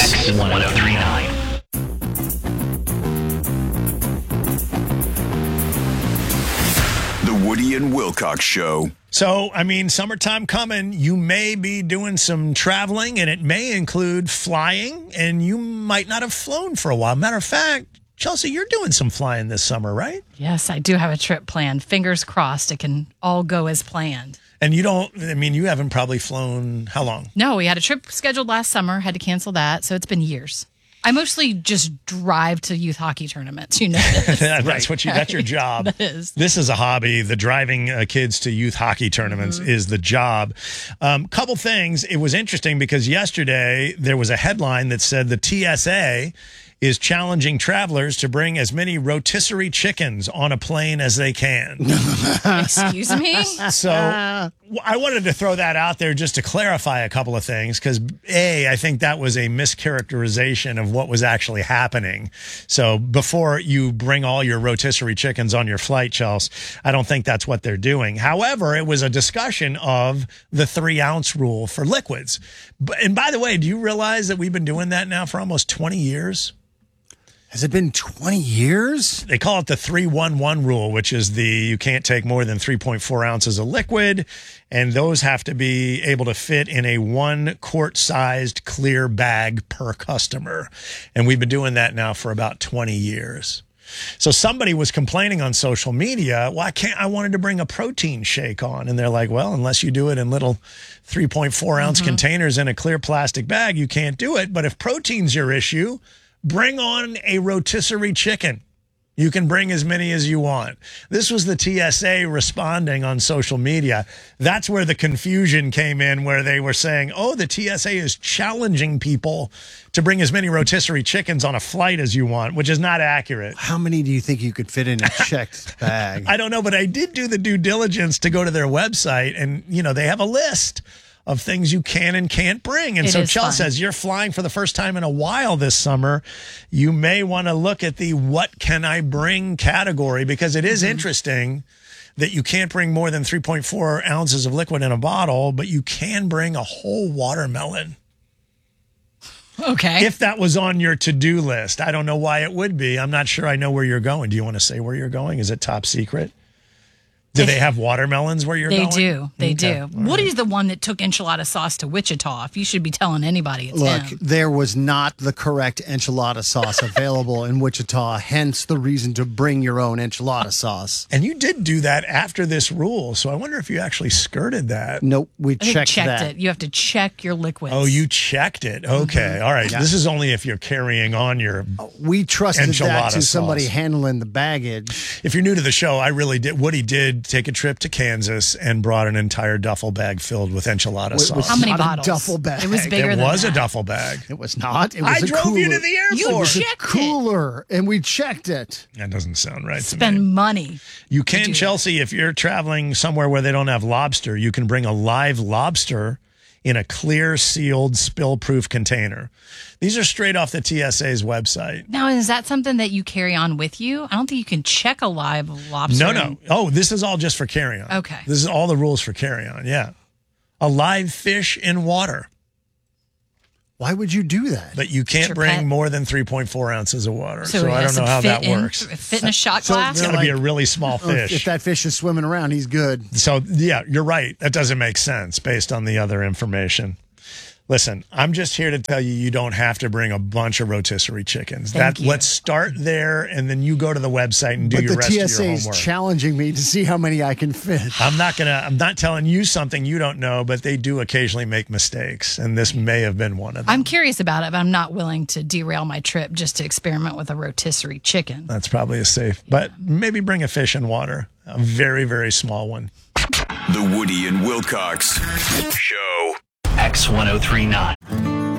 X1039. The Woody and Wilcox Show. So, I mean, summertime coming, you may be doing some traveling, and it may include flying, and you might not have flown for a while. Matter of fact, Chelsea, you're doing some flying this summer, right? Yes, I do have a trip planned. Fingers crossed it can all go as planned. And you haven't probably flown how long? No, we had a trip scheduled last summer, had to cancel that, so it's been years. I mostly just drive to youth hockey tournaments, you know. That's your job. That is. This is a hobby. The driving kids to youth hockey tournaments is the job. Couple things. It was interesting because yesterday there was a headline that said the TSA is challenging travelers to bring as many rotisserie chickens on a plane as they can. Excuse me? So I wanted to throw that out there just to clarify a couple of things because, I think that was a mischaracterization of what was actually happening. So before you bring all your rotisserie chickens on your flight, Chelsea, I don't think that's what they're doing. However, it was a discussion of the 3-ounce rule for liquids. And by the way, do you realize that we've been doing that now for almost 20 years? Has it been 20 years? They call it the 3-1-1 rule, which is you can't take more than 3.4 ounces of liquid, and those have to be able to fit in a 1 quart-sized clear bag per customer. And we've been doing that now for about 20 years. So somebody was complaining on social media, I wanted to bring a protein shake on. And they're like, well, unless you do it in little 3.4 ounce containers in a clear plastic bag, you can't do it. But if protein's your issue, bring on a rotisserie chicken. You can bring as many as you want. This was the TSA responding on social media. That's where the confusion came in, where they were saying, the TSA is challenging people to bring as many rotisserie chickens on a flight as you want, which is not accurate. How many do you think you could fit in a checked bag? I don't know, but I did do the due diligence to go to their website, and, they have a list of things you can and can't bring. And so Chelsea says, you're flying for the first time in a while this summer. You may want to look at the what can I bring category, because it is interesting that you can't bring more than 3.4 ounces of liquid in a bottle, but you can bring a whole watermelon. Okay. If that was on your to-do list. I don't know why it would be. I'm not sure I know where you're going. Do you want to say where you're going? Is it top secret? Do they have watermelons where you're going? They do. Woody's the one that took enchilada sauce to Wichita. If you should be telling anybody, it's him. There was not the correct enchilada sauce available in Wichita, hence the reason to bring your own enchilada sauce. And you did do that after this rule, so I wonder if you actually skirted that. Nope, we checked that. It. You have to check your liquids. Oh, you checked it. Okay, all right. Yeah. This is only if you're carrying on your We trusted that to sauce. Somebody handling the baggage. If you're new to the show, Woody did take a trip to Kansas and brought an entire duffel bag filled with enchilada sauce. How many bottles? A duffel bag. It was bigger than that. It was a duffel bag. It was not. It was I drove cooler. you to the airport. You It was checked a cooler, and we checked it. That doesn't sound right to Spend me. money. You can, Chelsea, if you're traveling somewhere where they don't have lobster, you can bring a live lobster in a clear, sealed, spill-proof container. These are straight off the TSA's website. Now, is that something that you carry on with you? I don't think you can check a live lobster. No. Oh, this is all just for carry-on. Okay. This is all the rules for carry-on, yeah. A live fish in water. Why would you do that? But you can't bring more than 3.4 ounces of water. So I don't know how that works. Fit in a shot glass? It's got to be a really small fish. If that fish is swimming around, he's good. So, yeah, you're right. That doesn't make sense based on the other information. Listen, I'm just here to tell you, you don't have to bring a bunch of rotisserie chickens. Let's start there, and then you go to the website and do your rest of your homework. But the TSA is challenging me to see how many I can fit. I'm not telling you something you don't know, but they do occasionally make mistakes, and this may have been one of them. I'm curious about it, but I'm not willing to derail my trip just to experiment with a rotisserie chicken. That's probably a safe, but maybe bring a fish and water, a very, very small one. The Woody and Wilcox Show. X1039.